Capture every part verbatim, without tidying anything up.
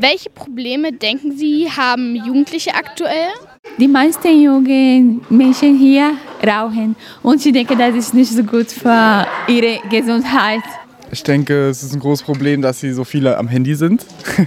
Welche Probleme, denken Sie, haben Jugendliche aktuell? Die meisten jungen Menschen hier rauchen und ich denke, das ist nicht so gut für ihre Gesundheit. Ich denke, es ist ein großes Problem, dass sie so viele am Handy sind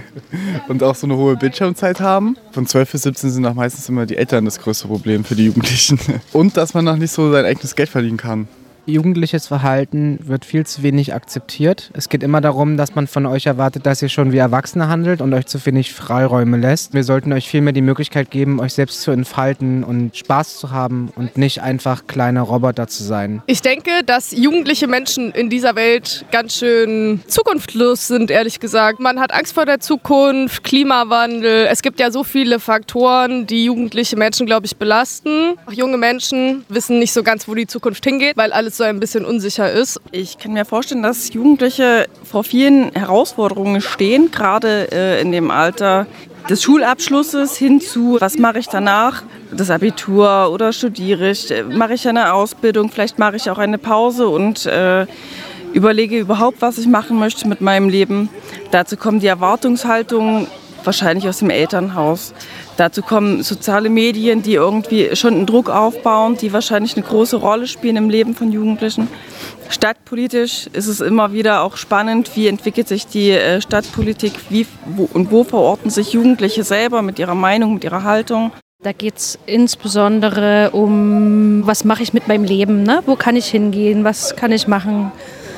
und auch so eine hohe Bildschirmzeit haben. Von zwölf bis siebzehn sind auch meistens immer die Eltern das größte Problem für die Jugendlichen. Und dass man noch nicht so sein eigenes Geld verdienen kann. Jugendliches Verhalten wird viel zu wenig akzeptiert. Es geht immer darum, dass man von euch erwartet, dass ihr schon wie Erwachsene handelt und euch zu wenig Freiräume lässt. Wir sollten euch vielmehr die Möglichkeit geben, euch selbst zu entfalten und Spaß zu haben und nicht einfach kleine Roboter zu sein. Ich denke, dass jugendliche Menschen in dieser Welt ganz schön zukunftslos sind, ehrlich gesagt. Man hat Angst vor der Zukunft, Klimawandel. Es gibt ja so viele Faktoren, die jugendliche Menschen, glaube ich, belasten. Auch junge Menschen wissen nicht so ganz, wo die Zukunft hingeht, weil alles so ein bisschen unsicher ist. Ich kann mir vorstellen, dass Jugendliche vor vielen Herausforderungen stehen, gerade äh, in dem Alter des Schulabschlusses hin zu, was mache ich danach, das Abitur oder studiere ich, mache ich eine Ausbildung, vielleicht mache ich auch eine Pause und äh, überlege überhaupt, was ich machen möchte mit meinem Leben. Dazu kommen die Erwartungshaltungen wahrscheinlich aus dem Elternhaus. Dazu kommen soziale Medien, die irgendwie schon einen Druck aufbauen, die wahrscheinlich eine große Rolle spielen im Leben von Jugendlichen. Stadtpolitisch ist es immer wieder auch spannend, wie entwickelt sich die Stadtpolitik, wie wo, und wo verorten sich Jugendliche selber mit ihrer Meinung, mit ihrer Haltung. Da geht es insbesondere um, was mache ich mit meinem Leben, ne? Wo kann ich hingehen, was kann ich machen.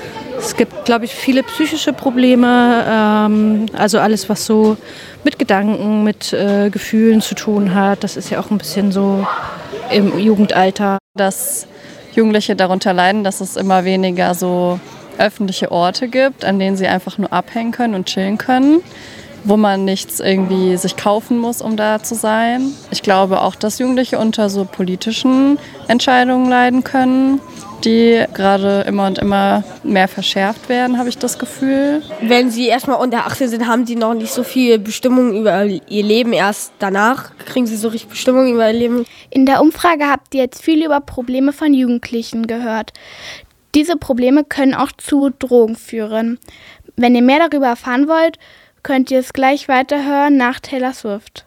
Es gibt, glaube ich, viele psychische Probleme, ähm, also alles, was so mit Gedanken, mit äh, Gefühlen zu tun hat. Das ist ja auch ein bisschen so im Jugendalter. Dass Jugendliche darunter leiden, dass es immer weniger so öffentliche Orte gibt, an denen sie einfach nur abhängen können und chillen können, wo man nichts irgendwie sich kaufen muss, um da zu sein. Ich glaube auch, dass Jugendliche unter so politischen Entscheidungen leiden können, die gerade immer und immer mehr verschärft werden, habe ich das Gefühl. Wenn sie erstmal unter achtzehn sind, haben die noch nicht so viel Bestimmung über ihr Leben. Erst danach kriegen sie so richtig Bestimmung über ihr Leben. In der Umfrage habt ihr jetzt viel über Probleme von Jugendlichen gehört. Diese Probleme können auch zu Drogen führen. Wenn ihr mehr darüber erfahren wollt, könnt ihr es gleich weiterhören nach Taylor Swift.